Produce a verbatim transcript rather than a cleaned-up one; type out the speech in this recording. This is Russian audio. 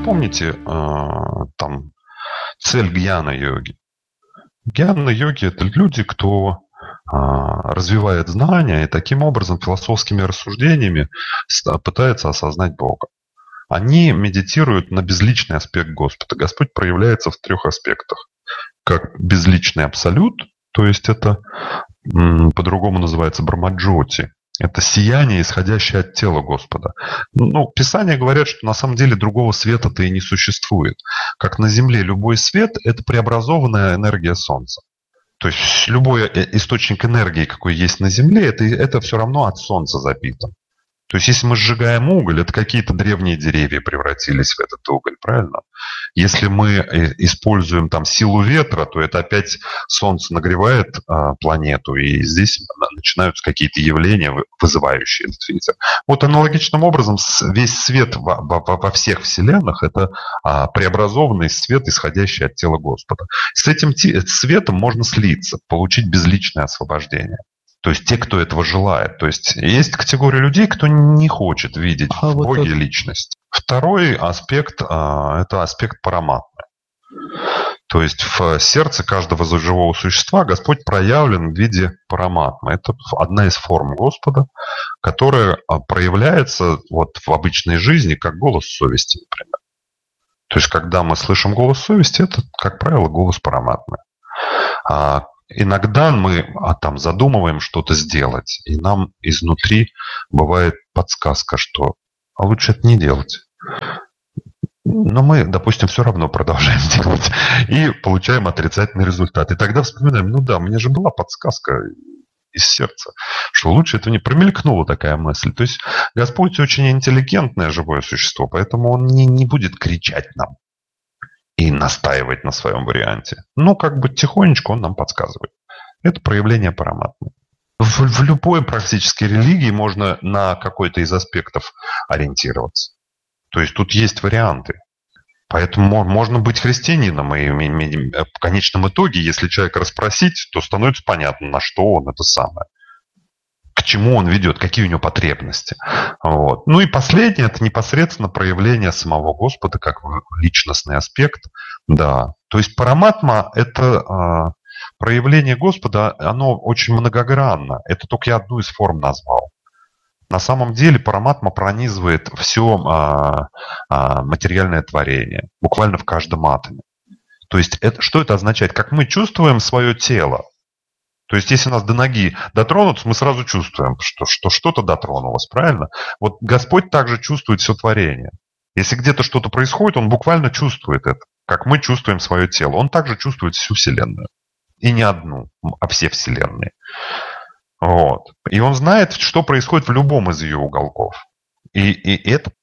помните э, там цель гьяна-йоги? Гьяна-йоги – это люди, кто э, развивает знания и таким образом философскими рассуждениями пытается осознать Бога. Они медитируют на безличный аспект Господа. Господь проявляется в трех аспектах. Как безличный абсолют, то есть это м, по-другому называется брамаджоти. Это сияние, исходящее от тела Господа. Ну, Писания говорят, что на самом деле другого света-то и не существует. Как на Земле любой свет – это преобразованная энергия Солнца. То есть любой источник энергии, какой есть на Земле, это, это все равно от Солнца запитан. То есть если мы сжигаем уголь, это какие-то древние деревья превратились в этот уголь, правильно? Если мы используем там силу ветра, то это опять Солнце нагревает а, планету, и здесь начинаются какие-то явления, вызывающие этот ветер. Вот аналогичным образом весь свет во, во, во всех вселенных – это а, преобразованный свет, исходящий от тела Господа. С этим светом можно слиться, получить безличное освобождение. То есть те, кто этого желает. То есть есть категория людей, кто не хочет видеть а в вот Боге это... личность. Второй аспект а, – это аспект параматмы. То есть в сердце каждого живого существа Господь проявлен в виде параматмы. Это одна из форм Господа, которая проявляется вот в обычной жизни как голос совести, например. То есть когда мы слышим голос совести, это, как правило, голос параматмы. А Иногда мы а, там задумываем что-то сделать, и нам изнутри бывает подсказка, что а лучше это не делать. Но мы, допустим, все равно продолжаем делать и получаем отрицательный результат. И тогда вспоминаем, ну да, мне же была подсказка из сердца, что лучше это не промелькнула такая мысль. То есть Господь очень интеллигентное живое существо, поэтому Он не, не будет кричать нам и настаивать на своем варианте. Но как бы тихонечко он нам подсказывает. Это проявление параматмы. В, в любой практически религии можно на какой-то из аспектов ориентироваться. То есть тут есть варианты. Поэтому можно быть христианином. И в конечном итоге, если человека расспросить, то становится понятно, на что он это самое. К чему он ведет, какие у него потребности. Вот. Ну и последнее – это непосредственно проявление самого Господа как личностный аспект. Да. То есть параматма – это э, проявление Господа, оно очень многогранно. Это только я одну из форм назвал. На самом деле параматма пронизывает все э, э, материальное творение, буквально в каждом атоме. То есть это, что это означает? Как мы чувствуем свое тело. То есть, если нас до ноги дотронуться, мы сразу чувствуем, что, что что-то дотронулось, правильно? Вот Господь также чувствует все творение. Если где-то что-то происходит, Он буквально чувствует это, как мы чувствуем свое тело. Он также чувствует всю Вселенную. И не одну, а все Вселенные. Вот. И Он знает, что происходит в любом из ее уголков. И, и это